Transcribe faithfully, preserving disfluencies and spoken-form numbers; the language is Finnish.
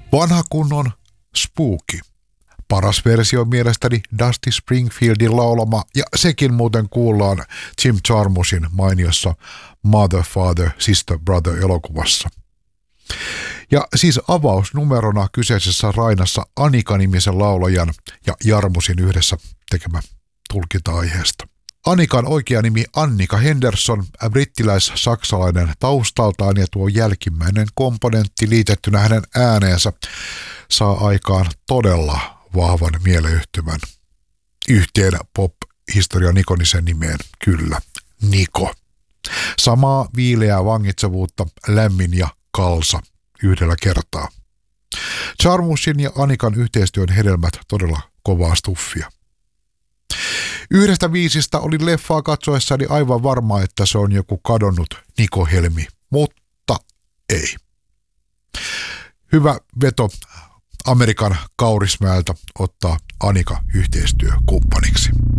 Vanha kunnon spooky. Paras versio mielestäni Dusty Springfieldin laulama, ja sekin muuten kuullaan Jim Jarmusin mainiossa Mother, Father, Sister, Brother elokuvassa. Ja siis avausnumerona kyseisessä Rainassa Anika-nimisen laulajan ja Jarmusin yhdessä tekemä tulkinta-aiheesta. Anikan oikea nimi Annika Henderson, brittiläis-saksalainen taustaltaan, ja tuo jälkimmäinen komponentti liitettynä hänen ääneensä saa aikaan todella vahvan mieleyhtymän yhteen pop-historian ikonisen nimeen, kyllä, Niko. Samaa viileää vangitsevuutta, lämmin ja kalsa yhdellä kertaa. Jarmusin ja Anikan yhteistyön hedelmät todella kovaa stuffia. Yhdestä viisistä oli leffaa katsoessani aivan varma, että se on joku kadonnut Niko Helmi, mutta ei. Hyvä veto Amerikan Kaurismäeltä ottaa Anika yhteistyökumppaniksi.